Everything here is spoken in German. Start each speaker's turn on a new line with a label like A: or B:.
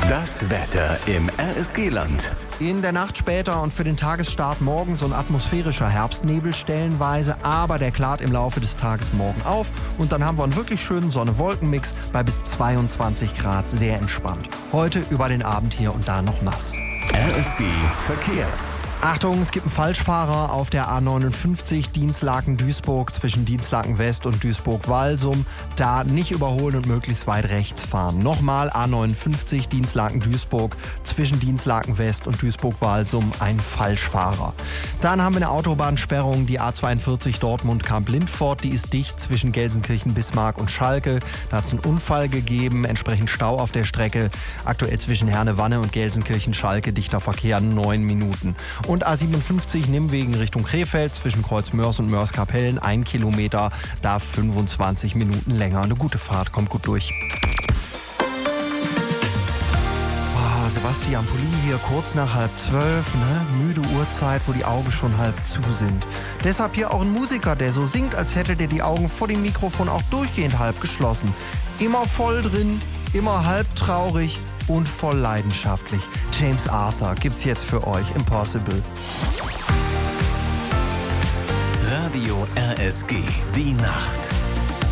A: Das Wetter im RSG-Land.
B: In der Nacht später und für den Tagesstart morgen so ein atmosphärischer Herbstnebel stellenweise, aber der klart im Laufe des Tages morgen auf und dann haben wir einen wirklich schönen Sonne-Wolken-Mix bei bis 22 Grad, sehr entspannt. Heute über den Abend hier und da noch nass.
A: RSG Verkehr.
B: Achtung, es gibt einen Falschfahrer auf der A59 Dinslaken-Duisburg zwischen Dinslaken West und Duisburg-Walsum. Da nicht überholen und möglichst weit rechts fahren. Nochmal A59 Dinslaken-Duisburg zwischen Dinslaken West und Duisburg-Walsum ein Falschfahrer. Dann haben wir eine Autobahnsperrung, die A42 Dortmund-Kamp-Lindfort. Die ist dicht zwischen Gelsenkirchen, Bismarck und Schalke. Da hat es einen Unfall gegeben, entsprechend Stau auf der Strecke. Aktuell zwischen Herne-Wanne und Gelsenkirchen-Schalke dichter Verkehr 9 Minuten. Und A57 Nimwegen Richtung Krefeld zwischen Kreuz Mörs und Mörs-Kapellen 1 Kilometer, da 25 Minuten länger. Eine gute Fahrt, kommt gut durch. Oh, Sebastian Polin hier, kurz nach 11:30, ne? Müde Uhrzeit, wo die Augen schon halb zu sind. Deshalb hier auch ein Musiker, der so singt, als hätte der die Augen vor dem Mikrofon auch durchgehend halb geschlossen. Immer voll drin, immer halb traurig und voll leidenschaftlich. James Arthur gibt's jetzt für euch. Impossible.
A: Radio RSG. Die Nacht.